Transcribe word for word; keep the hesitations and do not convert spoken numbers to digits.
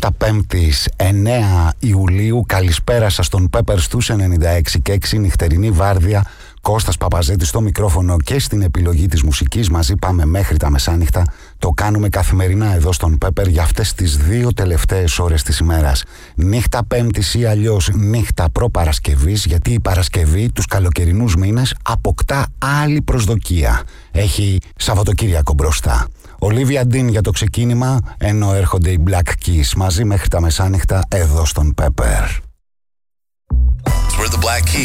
νύχτα Πέμπτης εννέα Ιουλίου. Καλησπέρα σας στον Pepper στους ενενήντα έξι και έξι, νυχτερινή βάρδια. Κώστας Παπαζέτης στο μικρόφωνο και στην επιλογή της μουσικής. Μαζί πάμε μέχρι τα μεσάνυχτα. Το κάνουμε καθημερινά εδώ στον Pepper για αυτές τις δύο τελευταίες ώρες της ημέρας. Νύχτα Πέμπτης ή αλλιώς νύχτα προπαρασκευής, γιατί η Παρασκευή τους καλοκαιρινούς μήνες αποκτά άλλη προσδοκία. Έχει Σαββατοκύριακο μπροστά. Olivia Dean για το ξεκίνημα, ενώ έρχονται οι Black Keys μαζί μέχρι τα μεσάνυχτα εδώ στον Pepper. We're the Black Keys.